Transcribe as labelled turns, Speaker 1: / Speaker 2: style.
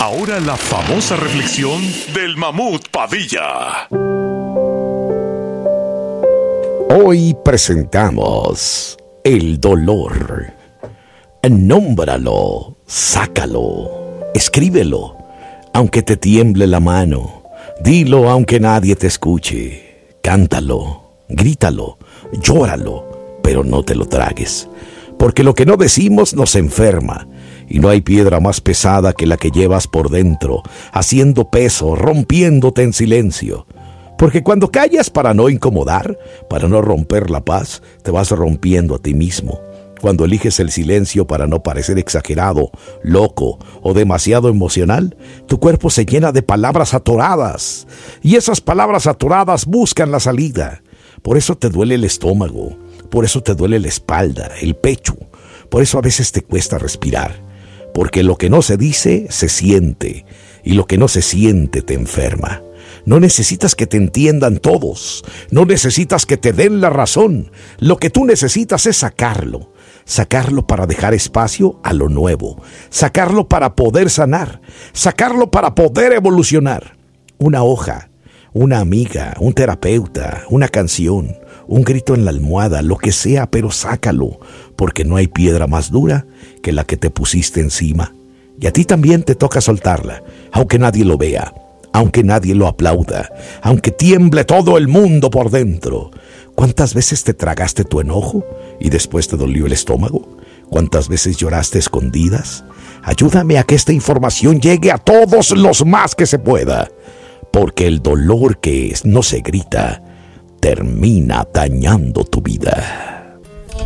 Speaker 1: Ahora la famosa reflexión del Mamut Padilla.
Speaker 2: Hoy presentamos el dolor. Nómbralo, sácalo, escríbelo, aunque te tiemble la mano. Dilo aunque nadie te escuche. Cántalo, grítalo, llóralo, pero no te lo tragues. Porque lo que no decimos nos enferma. Y no hay piedra más pesada que la que llevas por dentro, haciendo peso, rompiéndote en silencio. Porque cuando callas para no incomodar, para no romper la paz, te vas rompiendo a ti mismo. Cuando eliges el silencio para no parecer exagerado, loco o demasiado emocional, tu cuerpo se llena de palabras atoradas. Y esas palabras atoradas buscan la salida. Por eso te duele el estómago, por eso te duele la espalda, el pecho. Por eso a veces te cuesta respirar. Porque lo que no se dice, se siente. Y lo que no se siente te enferma. No necesitas que te entiendan todos. No necesitas que te den la razón. Lo que tú necesitas es sacarlo. Sacarlo para dejar espacio a lo nuevo. Sacarlo para poder sanar. Sacarlo para poder evolucionar. Una hoja, una amiga, un terapeuta, una canción, un grito en la almohada, lo que sea, pero sácalo. Porque no hay piedra más dura que la que te pusiste encima. Y a ti también te toca soltarla, aunque nadie lo vea. Aunque nadie lo aplauda, aunque tiemble todo el mundo por dentro. ¿Cuántas veces te tragaste tu enojo y después te dolió el estómago? ¿Cuántas veces lloraste escondidas? Ayúdame a que esta información llegue a todos los más que se pueda, porque el dolor que no se grita termina dañando tu vida.